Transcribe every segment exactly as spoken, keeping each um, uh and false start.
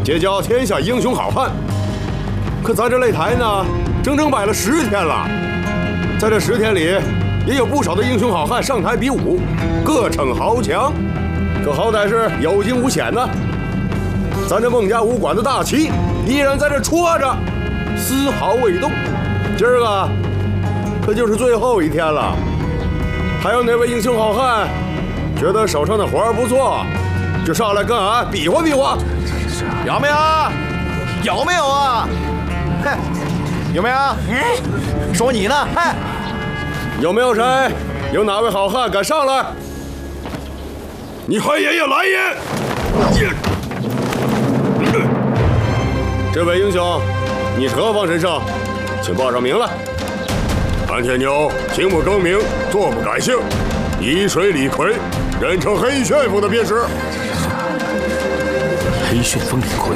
结交天下英雄好汉。可咱这擂台呢，整整摆了十天了，在这十天里，也有不少的英雄好汉上台比武，各逞豪强，可好歹是有惊无险呢。咱这孟家武馆的大旗依然在这戳着，丝毫未动。今儿个可就是最后一天了，还有哪位英雄好汉觉得手上的活儿不错，就上来跟俺比划比划？ 有没有？有没有啊？嘿，有没有？嗯，说你呢？嘿， 有没有谁？有哪位好汉敢上来？你黑爷爷来也！这位英雄，你是何方神圣？请报上名来。韩铁牛姓不更名，坐不改姓，沂水李逵，人称黑旋风的便是。 黑旋风李逵。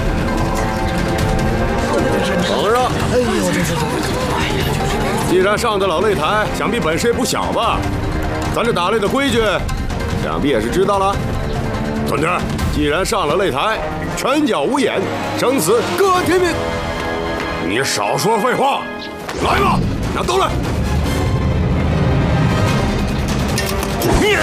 皇上， 哎呦，这这这， 既然上得了擂台，想必本事也不小吧？咱这打擂的规矩，想必也是知道了。孙子，既然上了擂台，拳脚无眼，生死各天命。你少说废话，来吧，拿刀来！你。